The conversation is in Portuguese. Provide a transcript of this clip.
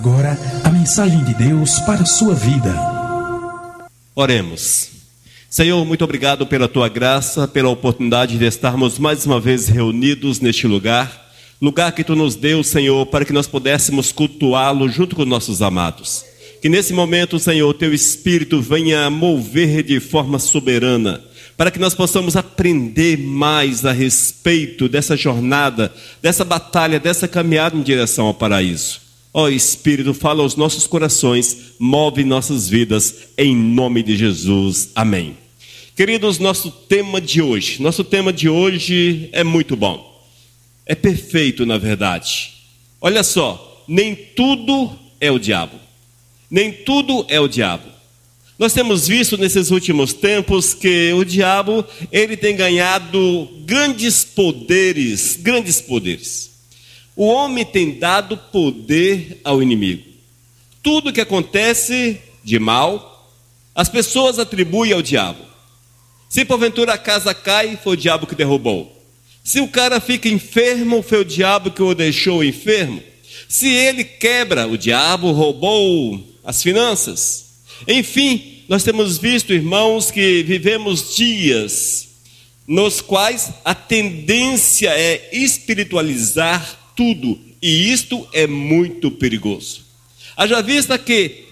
Agora, a mensagem de Deus para a sua vida. Oremos. Senhor, muito obrigado pela Tua graça, pela oportunidade de estarmos mais uma vez reunidos neste lugar que Tu nos deu, Senhor, para que nós pudéssemos cultuá-lo junto com nossos amados. Que nesse momento, Senhor, Teu Espírito venha mover de forma soberana, para que nós possamos aprender mais a respeito dessa jornada, dessa batalha, dessa caminhada em direção ao paraíso. Ó Espírito, fala aos nossos corações, move nossas vidas, em nome de Jesus. Amém. Queridos, nosso tema de hoje é muito bom. É perfeito, na verdade. Olha só, nem tudo é o diabo. Nem tudo é o diabo. Nós temos visto nesses últimos tempos que o diabo, ele tem ganhado grandes poderes. O homem tem dado poder ao inimigo. Tudo que acontece de mal, as pessoas atribuem ao diabo. Se porventura a casa cai, foi o diabo que derrubou. Se o cara fica enfermo, foi o diabo que o deixou enfermo. Se ele quebra, o diabo roubou as finanças. Enfim, nós temos visto, irmãos, que vivemos dias nos quais a tendência é espiritualizar tudo, e isto é muito perigoso. Haja vista que